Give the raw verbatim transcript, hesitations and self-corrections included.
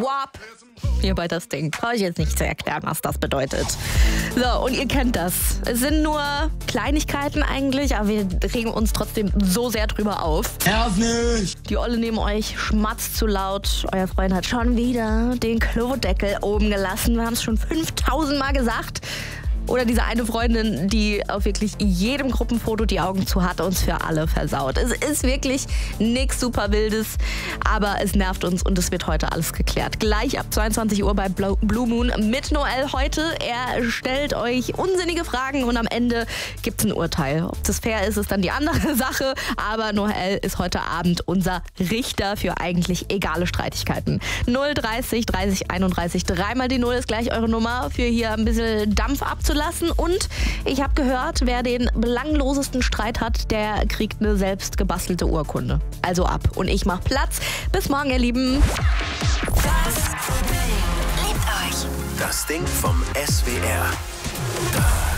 W A P. Hier bei das Ding. Brauche ich jetzt nicht zu erklären, was das bedeutet. So, und ihr kennt das. Es sind nur Kleinigkeiten eigentlich, aber wir regen uns trotzdem so sehr drüber auf. Nerv nicht! Die Olle neben euch schmatzt zu laut. Euer Freund hat schon wieder den Klodeckel oben gelassen. Wir haben es schon fünftausend Mal gesagt. Oder diese eine Freundin, die auf wirklich jedem Gruppenfoto die Augen zu hat, uns für alle versaut. Es ist wirklich nichts super Wildes, aber es nervt uns und es wird heute alles geklärt. Gleich ab zweiundzwanzig Uhr bei Blue Moon mit Noel heute. Er stellt euch unsinnige Fragen und am Ende gibt es ein Urteil. Ob das fair ist, ist dann die andere Sache. Aber Noel ist heute Abend unser Richter für eigentlich egale Streitigkeiten. null dreißig dreißig einunddreißig, dreimal die Null ist gleich eure Nummer für hier ein bisschen Dampf abzulassen. Und ich habe gehört, wer den belanglosesten Streit hat, der kriegt eine selbst gebastelte Urkunde. Also ab. Und ich mach Platz. Bis morgen, ihr Lieben. Das Ding. Liebt euch. Das Ding vom S W R.